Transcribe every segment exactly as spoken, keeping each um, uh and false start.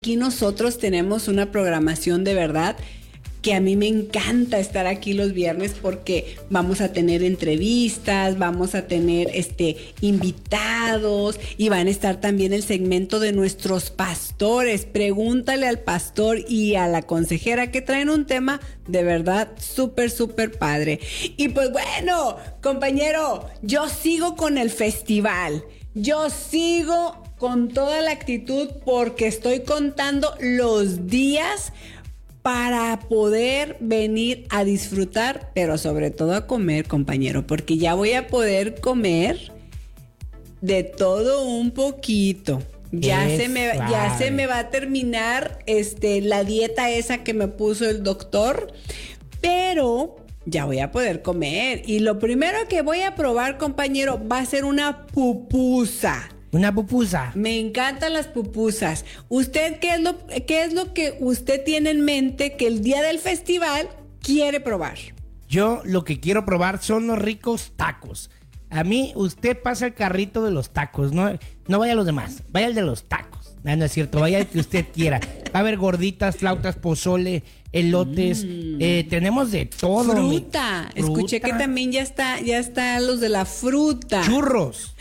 Aquí nosotros tenemos una programación de verdad que a mí me encanta estar aquí los viernes porque vamos a tener entrevistas, vamos a tener este, invitados y van a estar también el segmento de nuestros pastores. Pregúntale al pastor y a la consejera que traen un tema de verdad súper, súper padre. Y pues bueno, compañero, yo sigo con el festival. Yo sigo con toda la actitud porque estoy contando los días para poder venir a disfrutar, pero sobre todo a comer, compañero, porque ya voy a poder comer de todo un poquito. Ya se me ya se me va a terminar este la dieta esa que me puso el doctor, pero ya voy a poder comer. Y lo primero que voy a probar, compañero, va a ser una pupusa. Una pupusa. Me encantan las pupusas. ¿Usted qué es lo, qué es lo que usted tiene en mente que el día del festival quiere probar? Yo lo que quiero probar son los ricos tacos. A mí, usted pasa el carrito de los tacos. No, no vaya a los demás, vaya al de los tacos. No, no es cierto, vaya al que usted quiera. Va a haber gorditas, flautas, pozole, elotes. Mm. Eh, tenemos de todo. Fruta. Mi, Escuché fruta. que también ya está, ya está los de la fruta. Churros.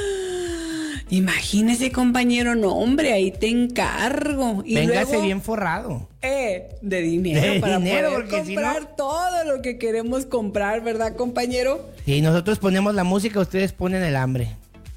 Imagínese, compañero, no, hombre, ahí te encargo. Y véngase luego, bien forrado. Eh, de dinero de para dinero, poder comprar si no, todo lo que queremos comprar, ¿verdad, compañero? Y nosotros ponemos la música, ustedes ponen el hambre.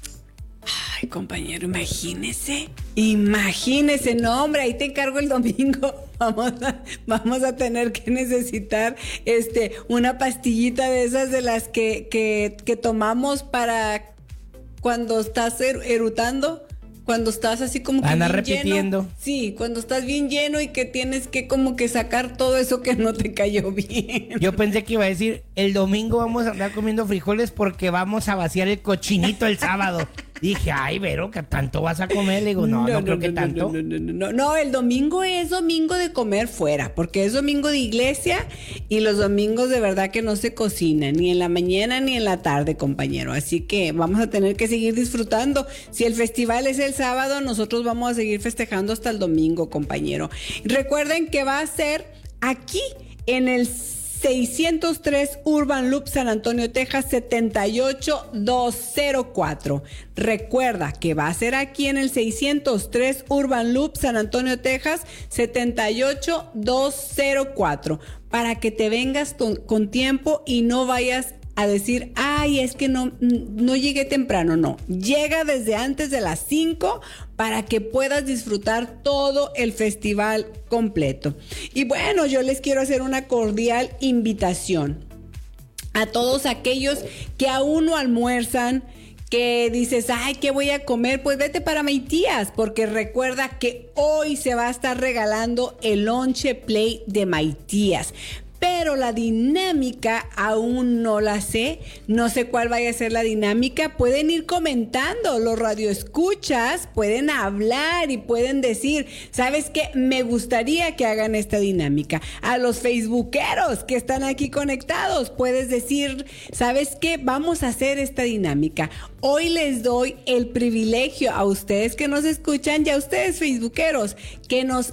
Ay, compañero, imagínese. Imagínese, no, hombre, ahí te encargo el domingo. Vamos a, vamos a tener que necesitar este, una pastillita de esas de las que, que, que tomamos para cuando estás er- erutando, cuando estás así como que anda bien repitiendo. Lleno. Sí, cuando estás bien lleno y que tienes que como que sacar todo eso que no te cayó bien. Yo pensé que iba a decir, el domingo vamos a andar comiendo frijoles porque vamos a vaciar el cochinito el sábado. Dije, ay, Vero, ¿qué tanto vas a comer? Le digo, no, no, no, no creo no, que no, tanto. No no, no, no, no, el domingo es domingo de comer fuera, porque es domingo de iglesia y los domingos de verdad que no se cocinan, ni en la mañana ni en la tarde, compañero. Así que vamos a tener que seguir disfrutando. Si el festival es el sábado, nosotros vamos a seguir festejando hasta el domingo, compañero. Recuerden que va a ser aquí en el seiscientos tres Urban Loop, San Antonio, Texas, setenta y ocho mil doscientos cuatro. Recuerda que va a ser aquí en el seiscientos tres Urban Loop, San Antonio, Texas, setenta y ocho mil doscientos cuatro. Para que te vengas con, con tiempo y no vayas a decir, ay, es que no, no llegué temprano. No, llega desde antes de las cinco para que puedas disfrutar todo el festival completo. Y bueno, yo les quiero hacer una cordial invitación a todos aquellos que aún no almuerzan, que dices, ay, ¿qué voy a comer? Pues vete para Maitías, porque recuerda que hoy se va a estar regalando el Lonche Play de Maitías. Pero la dinámica aún no la sé, no sé cuál vaya a ser la dinámica. Pueden ir comentando, los radioescuchas pueden hablar y pueden decir, ¿sabes qué? Me gustaría que hagan esta dinámica. A los facebookeros que están aquí conectados, puedes decir, ¿sabes qué? Vamos a hacer esta dinámica. Hoy les doy el privilegio a ustedes que nos escuchan y a ustedes facebookeros que nos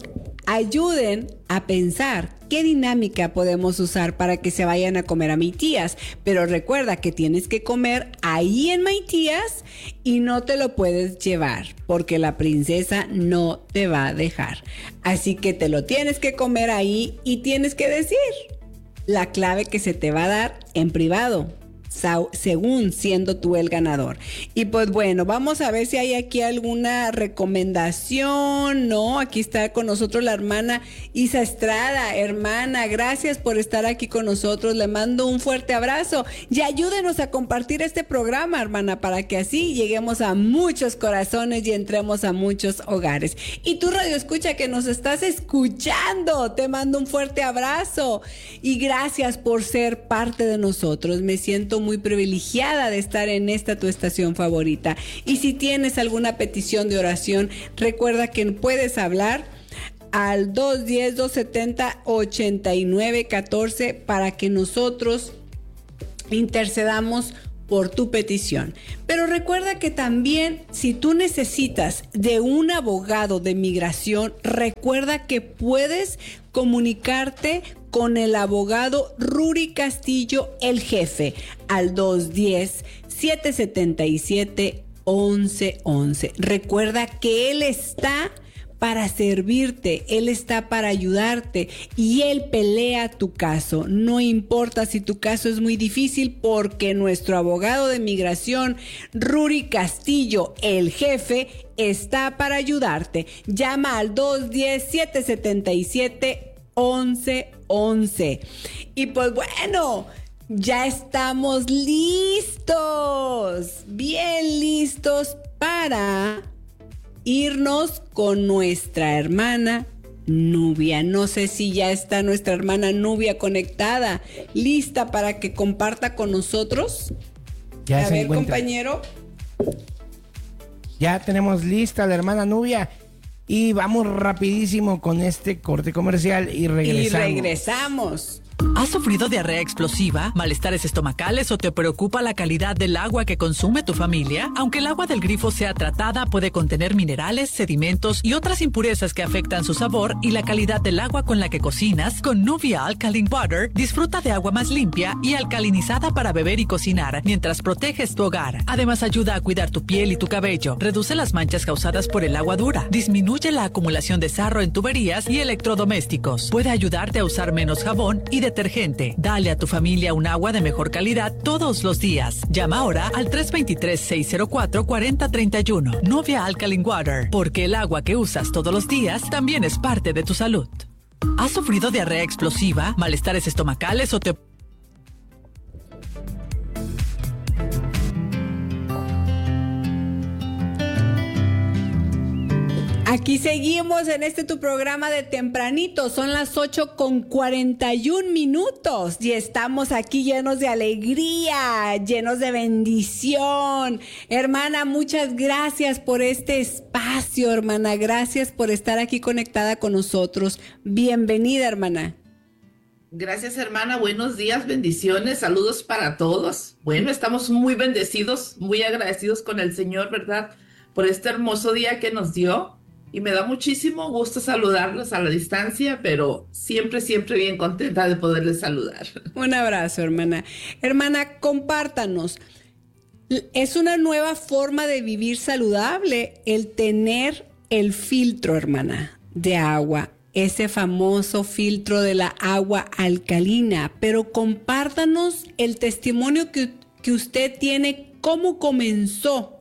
ayuden a pensar qué dinámica podemos usar para que se vayan a comer a Maitías. Pero recuerda que tienes que comer ahí en Maitías y no te lo puedes llevar porque la princesa no te va a dejar. Así que te lo tienes que comer ahí y tienes que decir la clave que se te va a dar en privado, según siendo tú el ganador. Y pues bueno, vamos a ver si hay aquí alguna recomendación, ¿no? Aquí está con nosotros la hermana Isa Estrada. Hermana, gracias por estar aquí con nosotros, le mando un fuerte abrazo y ayúdenos a compartir este programa, hermana, para que así lleguemos a muchos corazones y entremos a muchos hogares. Y tú, radio escucha, que nos estás escuchando, te mando un fuerte abrazo y gracias por ser parte de nosotros. Me siento muy privilegiada de estar en esta tu estación favorita. Y si tienes alguna petición de oración, recuerda que puedes hablar al dos uno cero, dos siete cero, ocho nueve uno cuatro para que nosotros intercedamos por tu petición. Pero recuerda que también si tú necesitas de un abogado de migración, recuerda que puedes comunicarte con el abogado Rudy Castillo, el jefe, al dos uno cero, siete siete siete, once once. Recuerda que él está para servirte, él está para ayudarte y él pelea tu caso. No importa si tu caso es muy difícil, porque nuestro abogado de migración, Rudy Castillo, el jefe, está para ayudarte. Llama al dos uno cero, siete siete siete, once once. Y pues bueno, ya estamos listos, bien listos para irnos con nuestra hermana Nubia. No sé si ya está nuestra hermana Nubia conectada, lista para que comparta con nosotros. Ya A se ver, encuentra. compañero. Ya tenemos lista a la hermana Nubia y vamos rapidísimo con este corte comercial y regresamos. Y regresamos. ¿Has sufrido diarrea explosiva, malestares estomacales o te preocupa la calidad del agua que consume tu familia? Aunque el agua del grifo sea tratada, puede contener minerales, sedimentos y otras impurezas que afectan su sabor y la calidad del agua con la que cocinas. Con Nubia Alkaline Water, disfruta de agua más limpia y alcalinizada para beber y cocinar mientras proteges tu hogar. Además, ayuda a cuidar tu piel y tu cabello, reduce las manchas causadas por el agua dura, disminuye la acumulación de sarro en tuberías y electrodomésticos. Puede ayudarte a usar menos jabón y detergente. Dale a tu familia un agua de mejor calidad todos los días. Llama ahora al tres dos tres, seis cero cuatro, cuatro cero tres uno. Nubia Alkaline Water, porque el agua que usas todos los días también es parte de tu salud. ¿Has sufrido diarrea explosiva, malestares estomacales o te... Aquí seguimos en este tu programa de tempranito. Son las ocho con cuarenta y un minutos y estamos aquí llenos de alegría, llenos de bendición. Hermana, muchas gracias por este espacio, hermana. Gracias por estar aquí conectada con nosotros. Bienvenida, hermana. Gracias, hermana. Buenos días, bendiciones, saludos para todos. Bueno, estamos muy bendecidos, muy agradecidos con el Señor, ¿verdad? Por este hermoso día que nos dio. Y me da muchísimo gusto saludarlos a la distancia, pero siempre, siempre bien contenta de poderles saludar. Un abrazo, hermana. Hermana, compártanos. Es una nueva forma de vivir saludable el tener el filtro, hermana, de agua. Ese famoso filtro de la agua alcalina. Pero compártanos el testimonio que, que usted tiene, cómo comenzó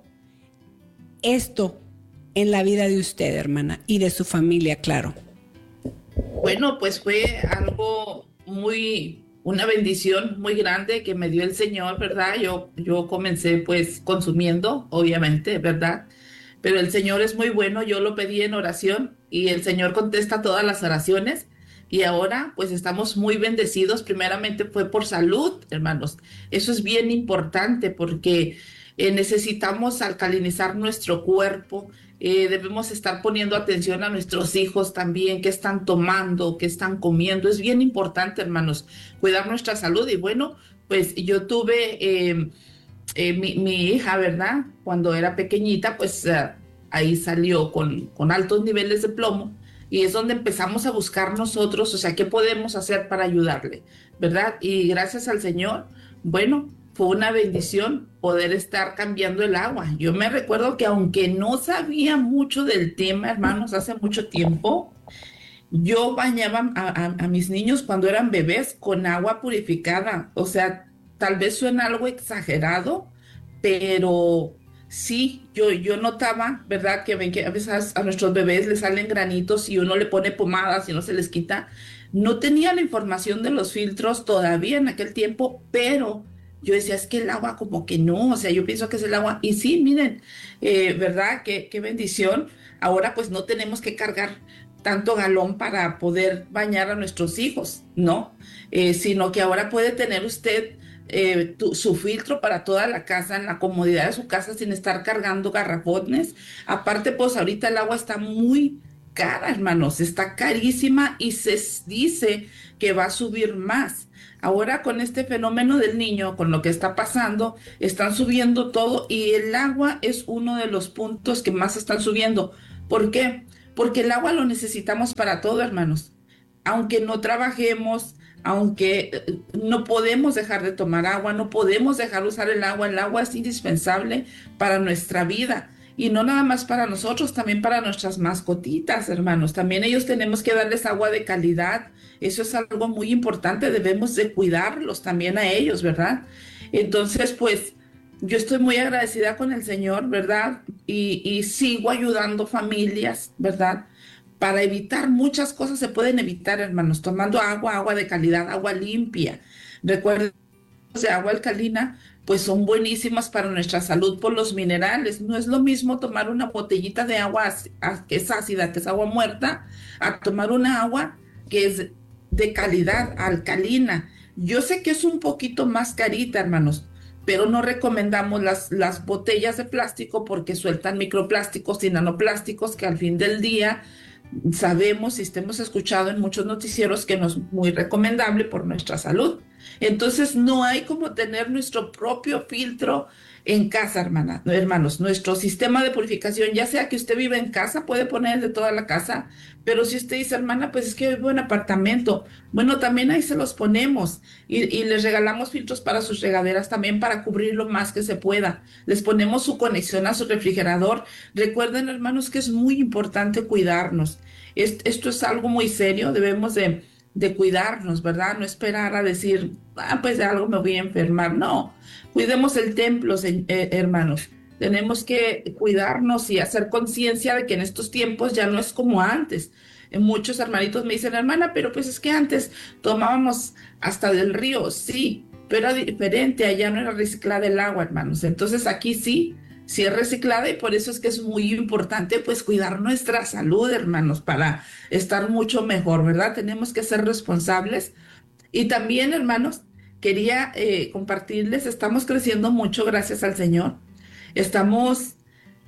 esto en la vida de usted, hermana, y de su familia, claro. Bueno, pues fue algo muy, una bendición muy grande que me dio el Señor, ¿verdad? Yo, yo comencé pues consumiendo, obviamente, ¿verdad? Pero el Señor es muy bueno, yo lo pedí en oración y el Señor contesta todas las oraciones y ahora pues estamos muy bendecidos. Primeramente fue por salud, hermanos. Eso es bien importante porque eh, necesitamos alcalinizar nuestro cuerpo. Eh, debemos estar poniendo atención a nuestros hijos también, qué están tomando, qué están comiendo. Es bien importante, hermanos, cuidar nuestra salud. Y bueno, pues yo tuve eh, eh, mi, mi hija, ¿verdad? Cuando era pequeñita, pues uh, ahí salió con, con altos niveles de plomo. Y es donde empezamos a buscar nosotros, o sea, qué podemos hacer para ayudarle, ¿verdad? Y gracias al Señor, bueno, fue una bendición poder estar cambiando el agua. Yo me recuerdo que aunque no sabía mucho del tema, hermanos, hace mucho tiempo, yo bañaba a, a, a mis niños cuando eran bebés con agua purificada. O sea, tal vez suena algo exagerado, pero sí, yo, yo notaba, ¿verdad? Que ven que a veces a nuestros bebés les salen granitos y uno le pone pomadas y no se les quita. No tenía la información de los filtros todavía en aquel tiempo, pero yo decía, es que el agua como que no, o sea, yo pienso que es el agua. Y sí, miren, eh, ¿verdad? Qué, qué bendición. Ahora pues no tenemos que cargar tanto galón para poder bañar a nuestros hijos, ¿no? Eh, sino que ahora puede tener usted eh, tu, su filtro para toda la casa, en la comodidad de su casa, sin estar cargando garrafones. Aparte, pues ahorita el agua está muy cara, hermanos, está carísima y se s- dice que va a subir más. Ahora con este fenómeno del niño, con lo que está pasando, están subiendo todo y el agua es uno de los puntos que más están subiendo. ¿Por qué? Porque el agua lo necesitamos para todo, hermanos. Aunque no trabajemos, aunque eh, no podemos dejar de tomar agua, no podemos dejar de usar el agua, el agua es indispensable para nuestra vida. Y no nada más para nosotros, también para nuestras mascotitas, hermanos. También ellos tenemos que darles agua de calidad. Eso es algo muy importante. Debemos de cuidarlos también a ellos, ¿verdad? Entonces, pues, yo estoy muy agradecida con el Señor, ¿verdad? Y, y sigo ayudando familias, ¿verdad? Para evitar muchas cosas se pueden evitar, hermanos, tomando agua, agua de calidad, agua limpia. Recuerden, de agua alcalina, pues son buenísimas para nuestra salud por los minerales. No es lo mismo tomar una botellita de agua áci- á- que es ácida, que es agua muerta, a tomar una agua que es de calidad, alcalina. Yo sé que es un poquito más carita, hermanos, pero no recomendamos las, las botellas de plástico porque sueltan microplásticos y nanoplásticos que al fin del día sabemos y estemos escuchado en muchos noticieros que no es muy recomendable por nuestra salud. Entonces no hay como tener nuestro propio filtro en casa, hermana, hermanos. Nuestro sistema de purificación, ya sea que usted vive en casa, puede poner el de toda la casa, pero si usted dice, hermana, pues es que vivo en apartamento, bueno, también ahí se los ponemos y, y les regalamos filtros para sus regaderas también para cubrir lo más que se pueda. Les ponemos su conexión a su refrigerador. Recuerden, hermanos, que es muy importante cuidarnos. Es- esto es algo muy serio, debemos de, de cuidarnos, ¿verdad? No esperar a decir, ah, pues de algo me voy a enfermar. No, cuidemos el templo, se- eh, hermanos. Tenemos que cuidarnos y hacer conciencia de que en estos tiempos ya no es como antes. Eh, Muchos hermanitos me dicen, hermana, pero pues es que antes tomábamos hasta del río, sí, pero era diferente, allá no era reciclada el agua, hermanos. Entonces aquí sí, sí es reciclada y por eso es que es muy importante pues cuidar nuestra salud, hermanos, para estar mucho mejor, ¿verdad? Tenemos que ser responsables. Y también, hermanos, quería eh, compartirles, estamos creciendo mucho gracias al Señor. Estamos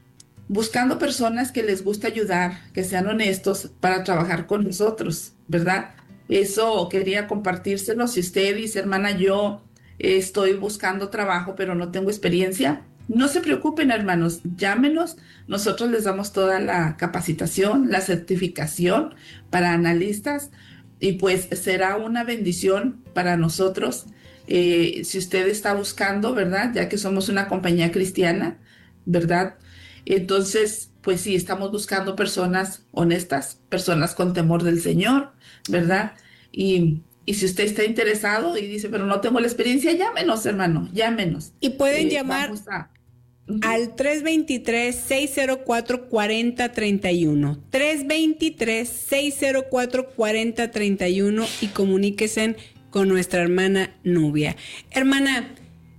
buscando personas que les gusta ayudar, que sean honestos para trabajar con nosotros, ¿verdad? Eso quería compartírselo. Si usted dice, hermana, yo eh, estoy buscando trabajo, pero no tengo experiencia, no se preocupen, hermanos, llámenos. Nosotros les damos toda la capacitación, la certificación para analistas y pues será una bendición para nosotros. Eh, si usted está buscando, ¿verdad? Ya que somos una compañía cristiana, ¿verdad? Entonces, pues sí, estamos buscando personas honestas, personas con temor del Señor, ¿verdad? Y, y si usted está interesado y dice, pero no tengo la experiencia, llámenos, hermano, llámenos. Y pueden Eh, llamar vamos a... Ujú. al tres dos tres, seis cero cuatro, cuatro cero tres uno. tres dos tres, seis cero cuatro, cuatro cero tres uno y comuníquese con nuestra hermana Nubia. Hermana,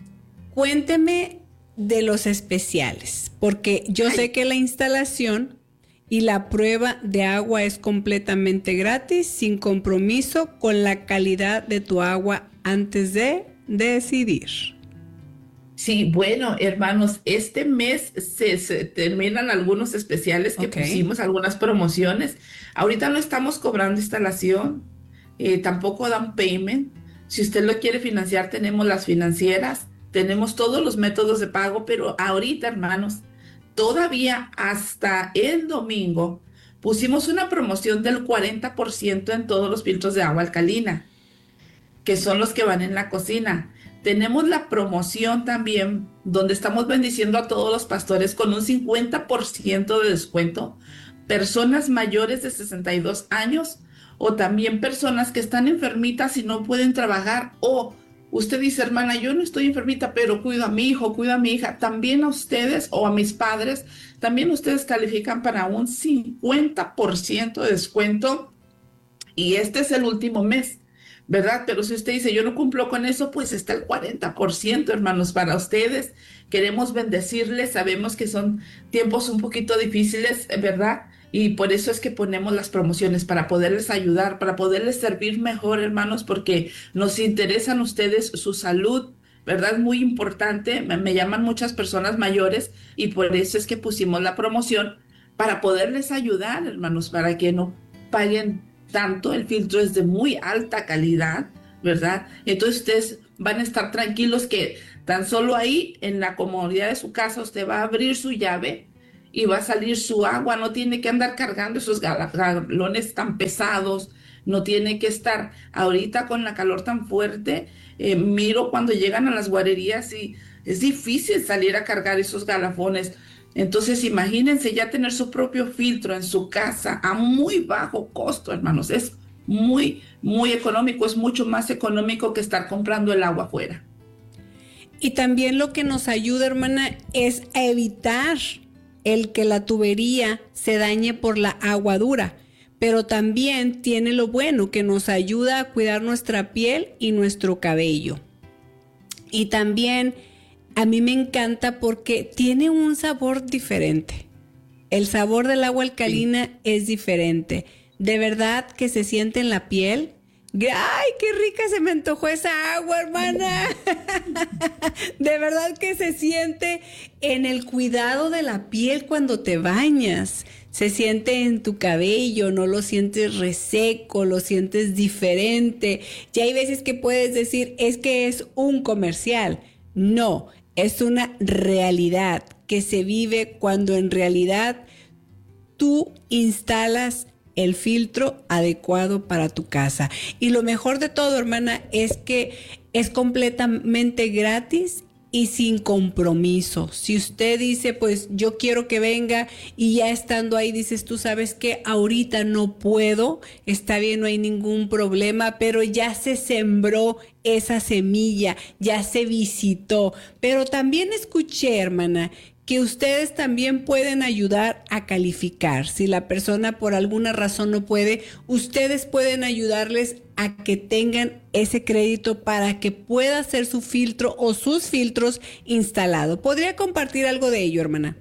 cuénteme de los especiales, porque yo Ay. sé que la instalación y la prueba de agua es completamente gratis, sin compromiso con la calidad de tu agua antes de decidir. Sí, bueno, hermanos, este mes se, se terminan algunos especiales que Ok. pusimos, algunas promociones. Ahorita no estamos cobrando instalación, eh, tampoco dan payment. Si usted lo quiere financiar, tenemos las financieras, tenemos todos los métodos de pago, pero ahorita, hermanos, todavía hasta el domingo pusimos una promoción del cuarenta por ciento en todos los filtros de agua alcalina, que son los que van en la cocina. Tenemos la promoción también, donde estamos bendiciendo a todos los pastores con un cincuenta por ciento de descuento, personas mayores de sesenta y dos años o también personas que están enfermitas y no pueden trabajar. O usted dice, hermana, yo no estoy enfermita, pero cuido a mi hijo, cuido a mi hija. También a ustedes o a mis padres, también ustedes califican para un cincuenta por ciento de descuento y este es el último mes, ¿verdad? Pero si usted dice, yo no cumplo con eso, pues está el cuarenta por ciento, hermanos, para ustedes. Queremos bendecirles, sabemos que son tiempos un poquito difíciles, ¿verdad? Y por eso es que ponemos las promociones, para poderles ayudar, para poderles servir mejor, hermanos, porque nos interesan ustedes, su salud, ¿verdad? Muy importante. Me, me llaman muchas personas mayores y por eso es que pusimos la promoción para poderles ayudar, hermanos, para que no paguen tanto. El filtro es de muy alta calidad, ¿verdad? Entonces ustedes van a estar tranquilos que tan solo ahí, en la comodidad de su casa, usted va a abrir su llave y va a salir su agua. No tiene que andar cargando esos gal- galones tan pesados, no tiene que estar ahorita con la calor tan fuerte. Eh, miro cuando llegan a las guarerías y es difícil salir a cargar esos galafones. Entonces imagínense ya tener su propio filtro en su casa a muy bajo costo, hermanos. Es muy, muy económico, es mucho más económico que estar comprando el agua afuera. Y también lo que nos ayuda, hermana, es a evitar el que la tubería se dañe por la agua dura. Pero también tiene lo bueno que nos ayuda a cuidar nuestra piel y nuestro cabello. Y también a mí me encanta porque tiene un sabor diferente. El sabor del agua alcalina sí. es diferente. De verdad que se siente en la piel. ¡Ay, qué rica se me antojó esa agua, hermana! De verdad que se siente en el cuidado de la piel cuando te bañas. Se siente en tu cabello, no lo sientes reseco, lo sientes diferente. Y hay veces que puedes decir, es que es un comercial. No, es una realidad que se vive cuando en realidad tú instalas el filtro adecuado para tu casa. Y lo mejor de todo, hermana, es que es completamente gratis y sin compromiso. Si usted dice, pues yo quiero que venga, y ya estando ahí dices, tú sabes que ahorita no puedo, está bien, no hay ningún problema, pero ya se sembró esa semilla, ya se visitó. Pero también escuché, hermana, que ustedes también pueden ayudar a calificar. Si la persona por alguna razón no puede, ustedes pueden ayudarles a que tengan ese crédito para que pueda hacer su filtro o sus filtros instalado. ¿Podría compartir algo de ello, hermana?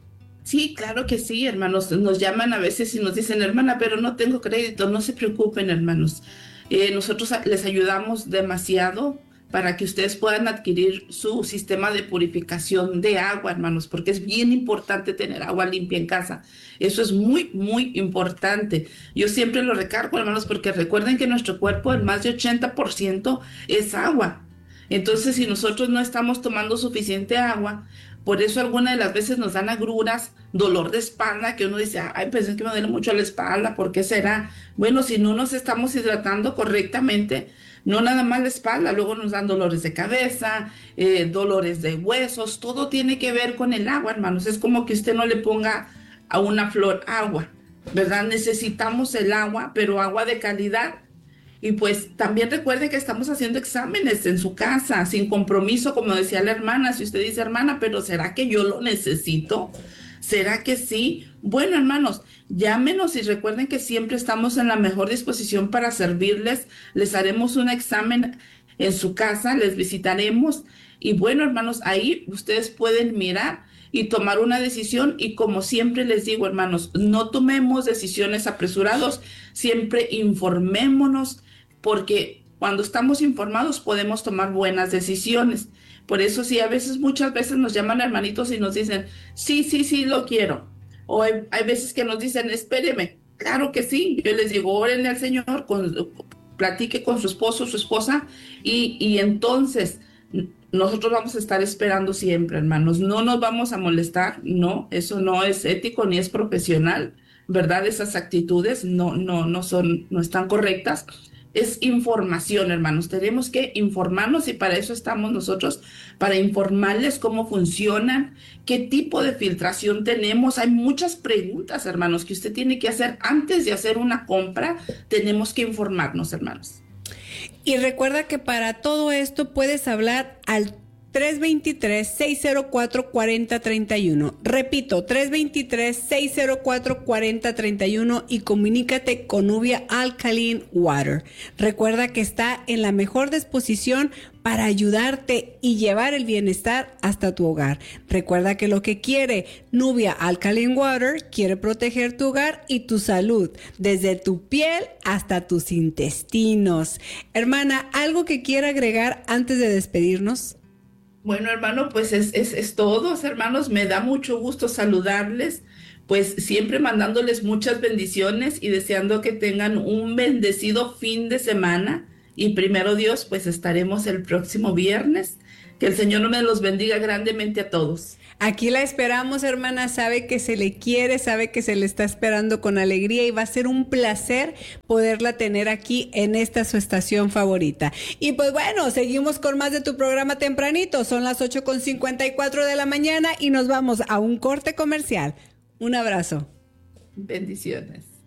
Sí, claro que sí, hermanos. Nos llaman a veces y nos dicen, hermana, pero no tengo crédito. No se preocupen, hermanos. Eh, nosotros les ayudamos demasiado para que ustedes puedan adquirir su sistema de purificación de agua, hermanos, porque es bien importante tener agua limpia en casa. Eso es muy, muy importante. Yo siempre lo recargo, hermanos, porque recuerden que nuestro cuerpo, el más de ochenta por ciento es agua. Entonces, si nosotros no estamos tomando suficiente agua, por eso algunas de las veces nos dan agruras, dolor de espalda, que uno dice, ay, pues es que me duele mucho la espalda, ¿por qué será? Bueno, si no nos estamos hidratando correctamente, no nada más la espalda, luego nos dan dolores de cabeza, eh, dolores de huesos, todo tiene que ver con el agua, hermanos. Es como que usted no le ponga a una flor agua, ¿verdad? Necesitamos el agua, pero agua de calidad. Y pues también recuerde que estamos haciendo exámenes en su casa, sin compromiso, como decía la hermana. Si usted dice, hermana, pero ¿será que yo lo necesito? ¿Será que sí? Bueno, hermanos, llámenos y recuerden que siempre estamos en la mejor disposición para servirles. Les haremos un examen en su casa, les visitaremos. Y bueno, hermanos, ahí ustedes pueden mirar y tomar una decisión. Y como siempre les digo, hermanos, no tomemos decisiones apresurados, siempre informémonos, porque cuando estamos informados podemos tomar buenas decisiones. Por eso sí, a veces, muchas veces nos llaman hermanitos y nos dicen, sí, sí, sí, lo quiero. O hay, hay veces que nos dicen, espéreme. Claro que sí. Yo les digo, órenle al Señor, con, platique con su esposo, su esposa, y, y entonces nosotros vamos a estar esperando siempre, hermanos. No nos vamos a molestar, no, eso no es ético ni es profesional, ¿verdad? Esas actitudes no, no, no son, no están correctas. Es información, hermanos. Tenemos que informarnos y para eso estamos nosotros, para informarles cómo funcionan, qué tipo de filtración tenemos. Hay muchas preguntas, hermanos, que usted tiene que hacer antes de hacer una compra. Tenemos que informarnos, hermanos. Y recuerda que para todo esto puedes hablar al tres dos tres, seis cero cuatro, cuatro cero tres uno. Repito, tres dos tres, seis cero cuatro, cuatro cero tres uno y comunícate con Nubia Alkaline Water. Recuerda que está en la mejor disposición para ayudarte y llevar el bienestar hasta tu hogar. Recuerda que lo que quiere Nubia Alkaline Water, quiere proteger tu hogar y tu salud, desde tu piel hasta tus intestinos. Hermana, ¿algo que quiera agregar antes de despedirnos? Bueno, hermano, pues es, es, es todo, hermanos. Me da mucho gusto saludarles. pues siempre mandándoles muchas bendiciones y deseando que tengan un bendecido fin de semana. Y primero Dios, pues estaremos el próximo viernes. Que el Señor me los bendiga grandemente a todos. Aquí la esperamos, hermana, sabe que se le quiere, sabe que se le está esperando con alegría y va a ser un placer poderla tener aquí en esta su estación favorita. Y pues bueno, seguimos con más de tu programa tempranito, son las ocho con cincuenta y cuatro de la mañana y nos vamos a un corte comercial. Un abrazo. Bendiciones.